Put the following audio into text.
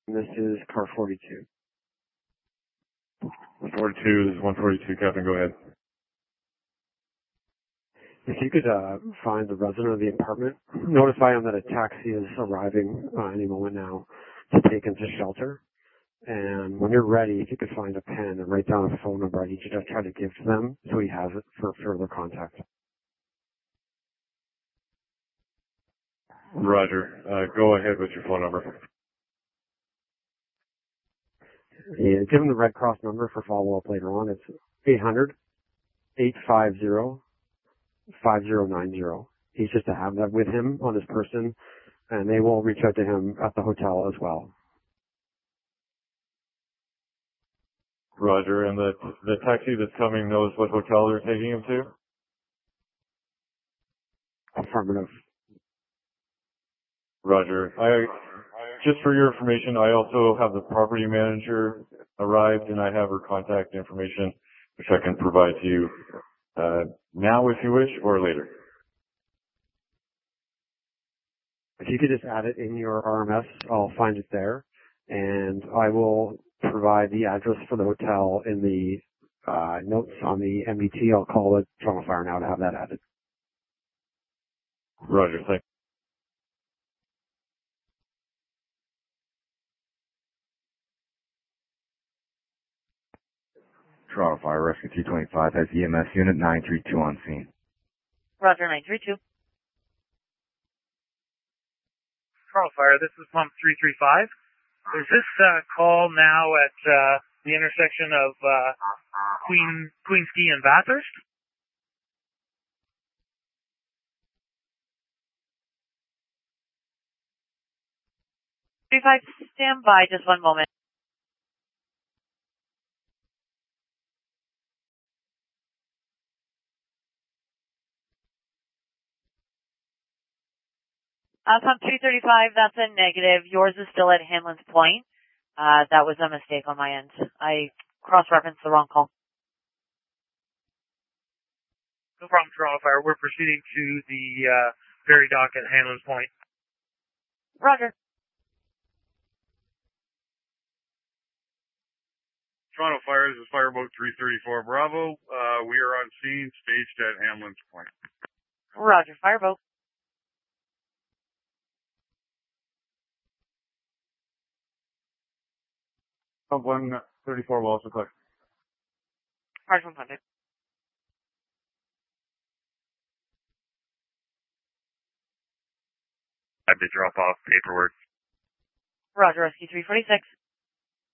This is car 42. 42 is 142. Captain, go ahead. If you could find the resident of the apartment, notify him that a taxi is arriving any moment now to take him to shelter. And when you're ready, if you could find a pen and write down a phone number I need you to try to give to them so he has it for further contact. Roger. Go ahead with your phone number. Yeah, give him the Red Cross number for follow-up later on. It's 800-850-5090. He's just to have that with him on his person, and they will reach out to him at the hotel as well. Roger. And the taxi that's coming knows what hotel they're taking him to? Affirmative. Roger. Just for your information, I also have the property manager arrived, and I have her contact information, which I can provide to you now if you wish, or later. If you could just add it in your RMS, I'll find it there, and I will provide the address for the hotel in the notes on the MBT. I'll call it Toronto Fire now to have that added. Roger. Thanks. Toronto Fire Rescue 225 has EMS Unit 932 on scene. Roger, 932. Toronto Fire, this is Pump 335. Is this call now at the intersection of Queenski and Bathurst? 35, stand by just one moment. Pump 335, that's a negative. Yours is still at Hanlon's Point. That was a mistake on my end. I cross-referenced the wrong call. No problem, Toronto Fire. We're proceeding to the ferry dock at Hanlon's Point. Roger. Toronto Fire, this is Fireboat 334 Bravo. We are on scene, staged at Hanlon's Point. Roger, Fireboat. Pump 134 will also click. Roger, 100. I had to drop off paperwork. Roger, Rescue 346.